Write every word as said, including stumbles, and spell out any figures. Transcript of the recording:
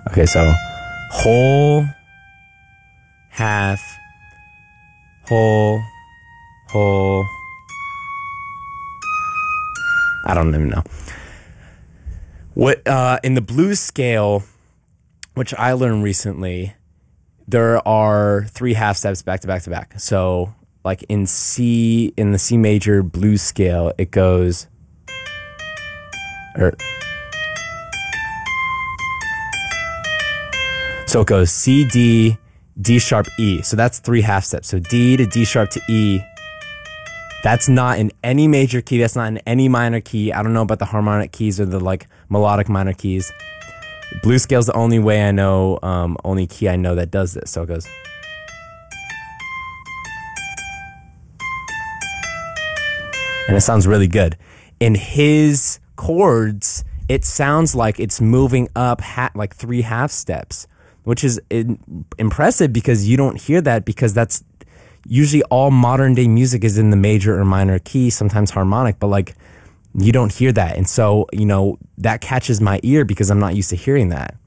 Okay, so whole, half, whole, whole. I don't even know. What uh, in the blues scale, which I learned recently, there are three half steps back to back to back. So, like in C, in the C major blues scale, it goes, or so it goes C, D, D sharp, E. So that's three half steps. So D to D sharp to E. That's not in any major key. That's not in any minor key. I don't know about the harmonic keys or the like melodic minor keys. Blues scale is the only way I know, um, only key I know that does this. So it goes. And it sounds really good. In his chords, it sounds like it's moving up ha- like three half steps, which is in- impressive because you don't hear that, because that's usually all modern day music is in the major or minor key, sometimes harmonic, but like you don't hear that. And so, you know, that catches my ear because I'm not used to hearing that.